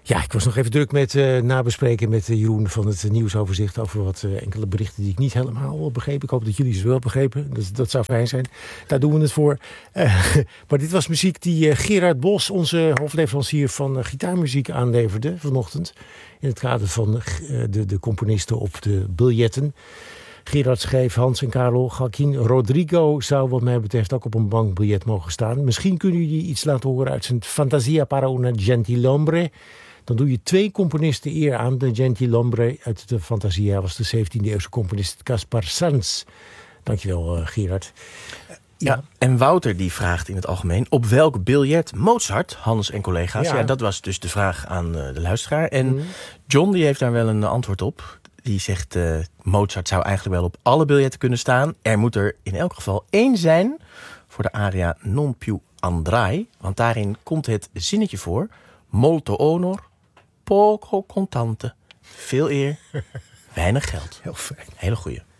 Ja, ik was nog even druk met nabespreken met Jeroen van het nieuwsoverzicht over wat enkele berichten die ik niet helemaal begreep. Ik hoop dat jullie ze wel begrepen. Dat zou fijn zijn. Daar doen we het voor. Maar dit was muziek die Gerard Bos, onze hoofdleverancier van gitaarmuziek, aanleverde vanochtend. In het kader van de componisten op de biljetten. Gerard schreef: Hans en Carlo, Joaquin Rodrigo zou wat mij betreft ook op een bankbiljet mogen staan. Misschien kunnen jullie iets laten horen uit zijn Fantasia para una gentilhombre. Dan doe je 2 componisten eer aan. De gentilhombre uit de Fantasia was de 17e eeuwse componist Caspar Sanz. Dankjewel, Gerard. Ja, en Wouter die vraagt in het algemeen: op welk biljet Mozart, Hans en collega's? Ja, dat was dus de vraag aan de luisteraar. En John die heeft daar wel een antwoord op. Die zegt: Mozart zou eigenlijk wel op alle biljetten kunnen staan. Er moet er in elk geval 1 zijn voor de aria Non più andrai. Want daarin komt het zinnetje voor: molto honor, poco contante. Veel eer, weinig geld. Heel fijn. Hele goeie.